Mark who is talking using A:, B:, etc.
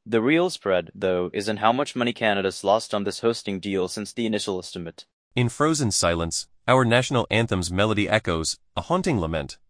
A: The real spread, though, is in how much money Canada's lost on this hosting deal since the initial estimate.
B: In frozen silence, our national anthem's melody echoes, a haunting lament.